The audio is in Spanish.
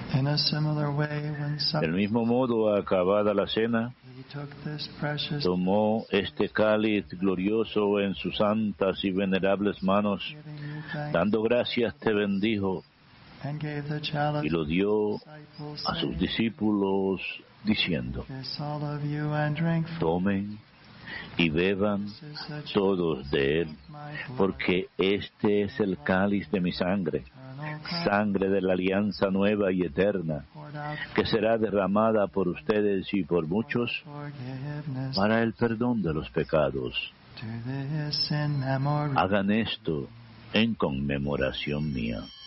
In a similar way, when Del mismo modo, acabada la cena, he took this precious tomó este cáliz glorioso en sus santas y venerables manos, giving you thanks, dando gracias te bendijo and gave the chalice y lo dio to the disciples, a sus saying, discípulos, diciendo: "This all of you and drink from tomen y beban this is the chalice todos de él, of my blood, porque este es el cáliz de mi sangre, eternal cup, sangre de la alianza nueva y eterna, poured out que será derramada por ustedes y por muchos for forgiveness. para el perdón de los pecados. Do this in memory Hagan esto en conmemoración mía.